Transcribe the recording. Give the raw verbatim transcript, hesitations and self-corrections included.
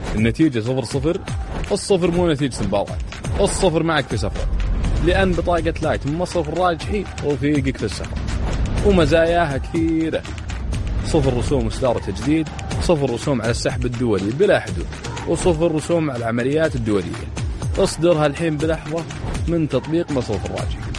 النتيجة صفر صفر. الصفر مو نتيجة المباراة، الصفر معك في سفر، لأن بطاقة لايت من مصرف الراجحي رفيقك في السفر ومزاياها كثيرة. صفر رسوم إصدار تجديد، صفر رسوم على السحب الدولي بلا حدود، وصفر رسوم على العمليات الدولية. اصدرها الحين بلحظة من تطبيق مصرف الراجحي.